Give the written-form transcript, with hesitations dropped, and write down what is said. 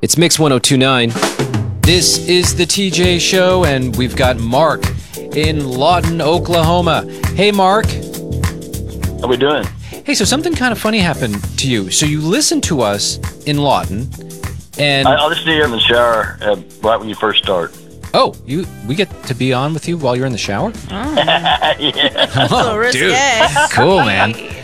It's Mix 1029. This is the TJ Show, and we've got Mark in Lawton, Oklahoma. Hey, Mark. How we doing? Hey, so something kind of funny happened to you. So you listened to us in Lawton, and I'll listen to you in the shower right when you first start. oh, we get to be on with you while you're in the shower? Yeah. Oh, risque. dude. Cool, man.